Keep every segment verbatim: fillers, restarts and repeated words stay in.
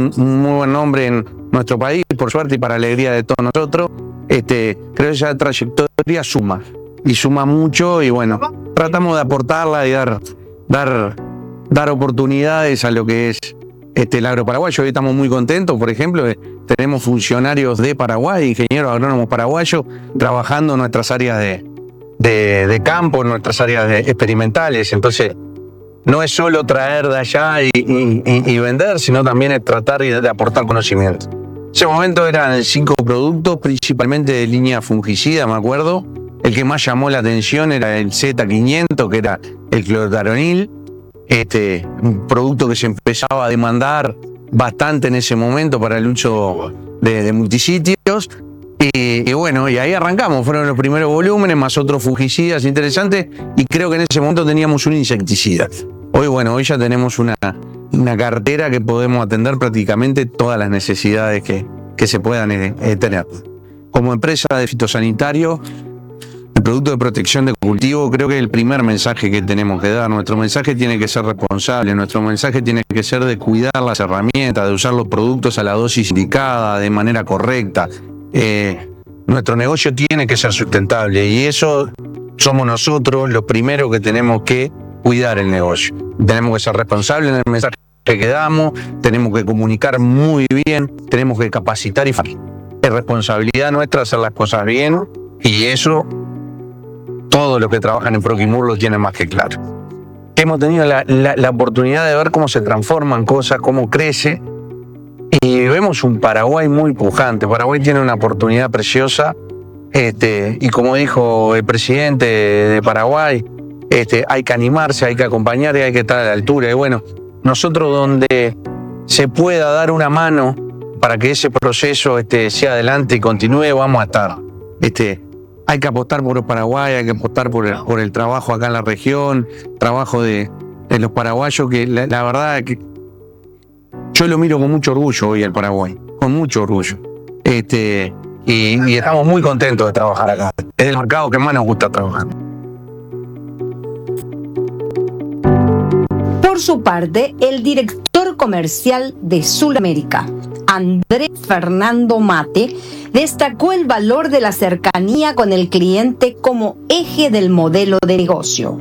un, un muy buen nombre en nuestro país, por suerte y para alegría de todos nosotros. Este, creo que esa trayectoria suma, y suma mucho, y bueno, tratamos de aportarla y dar, dar, dar oportunidades a lo que es este, el agro paraguayo. Hoy estamos muy contentos, por ejemplo, tenemos funcionarios de Paraguay, ingenieros agrónomos paraguayos, trabajando en nuestras áreas de, de, de campo, en nuestras áreas de, experimentales. Entonces, no es solo traer de allá y, y, y vender, sino también es tratar de, de aportar conocimiento. En ese momento eran cinco productos, principalmente de línea fungicida, me acuerdo. El que más llamó la atención era el Z quinientos, que era el clortaronil, este, un producto que se empezaba a demandar bastante en ese momento para el uso de, de multisitios. Y, y bueno, y ahí arrancamos, fueron los primeros volúmenes, más otros fungicidas interesantes, y creo que en ese momento teníamos un insecticida. Hoy, bueno, hoy ya tenemos una, una cartera que podemos atender prácticamente todas las necesidades que, que se puedan eh, tener. Como empresa de fitosanitario, el producto de protección de cultivo, creo que es el primer mensaje que tenemos que dar. Nuestro mensaje tiene que ser responsable, nuestro mensaje tiene que ser de cuidar las herramientas, de usar los productos a la dosis indicada, de manera correcta. Eh, nuestro negocio tiene que ser sustentable, y eso somos nosotros los primeros que tenemos que cuidar el negocio. Tenemos que ser responsables en el mensaje que damos, tenemos que comunicar muy bien, tenemos que capacitar, y es responsabilidad nuestra hacer las cosas bien, y eso todos los que trabajan en Proquimur lo tienen más que claro. Hemos tenido la, la, la oportunidad de ver cómo se transforman cosas, cómo crece, y vemos un Paraguay muy pujante. Paraguay tiene una oportunidad preciosa, este, y como dijo el presidente de Paraguay, este, hay que animarse, hay que acompañar y hay que estar a la altura. Y bueno, nosotros donde se pueda dar una mano para que ese proceso este, sea adelante y continúe, vamos a estar. Este, hay que apostar por Paraguay, hay que apostar por el, por el trabajo acá en la región, trabajo de, de los paraguayos, que la, la verdad es que yo lo miro con mucho orgullo hoy al Paraguay, con mucho orgullo. Este, y, y estamos muy contentos de trabajar acá. Es el mercado que más nos gusta trabajar. Por su parte, el director comercial de Sulamérica, Andrés Fernando Mate, destacó el valor de la cercanía con el cliente como eje del modelo de negocio.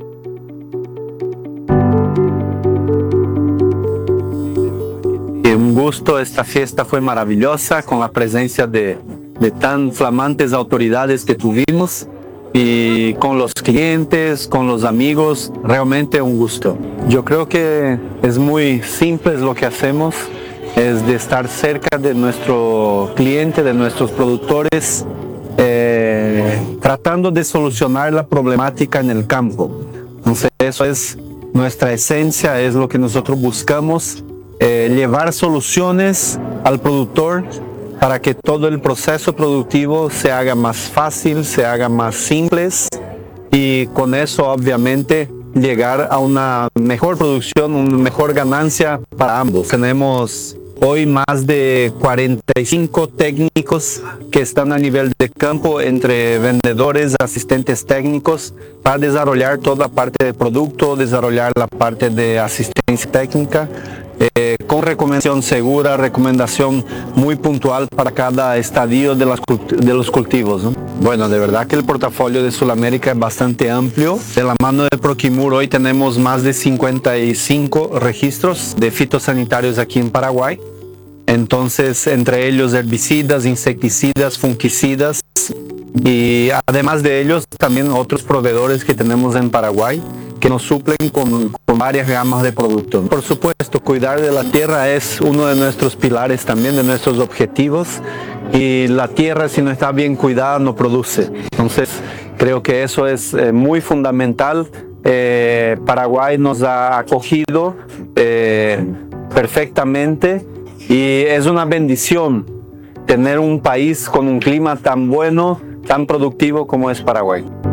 Un gusto, esta fiesta fue maravillosa con la presencia de, de tan flamantes autoridades que tuvimos, y con los clientes, con los amigos, realmente un gusto. Yo creo que es muy simple lo que hacemos, es de estar cerca de nuestro cliente, de nuestros productores, eh, tratando de solucionar la problemática en el campo. Entonces eso es nuestra esencia, es lo que nosotros buscamos, eh, llevar soluciones al productor para que todo el proceso productivo se haga más fácil, se haga más simple, y con eso obviamente llegar a una mejor producción, una mejor ganancia para ambos. Tenemos hoy más de cuarenta y cinco técnicos que están a nivel de campo, entre vendedores, asistentes técnicos, para desarrollar toda la parte de producto, desarrollar la parte de asistencia técnica, eh, con recomendación segura, recomendación muy puntual para cada estadio de, las, de los cultivos, ¿no? Bueno, de verdad que el portafolio de Sulamérica es bastante amplio. De la mano de Proquimur hoy tenemos más de cincuenta y cinco registros de fitosanitarios aquí en Paraguay. Entonces, entre ellos herbicidas, insecticidas, fungicidas, y además de ellos también otros proveedores que tenemos en Paraguay que nos suplen con, con varias gamas de productos. Por supuesto, cuidar de la tierra es uno de nuestros pilares también, de nuestros objetivos, y la tierra, si no está bien cuidada, no produce. Entonces creo que eso es eh, muy fundamental. eh, Paraguay nos ha acogido eh, perfectamente, y es una bendición tener un país con un clima tan bueno, tan productivo como es Paraguay.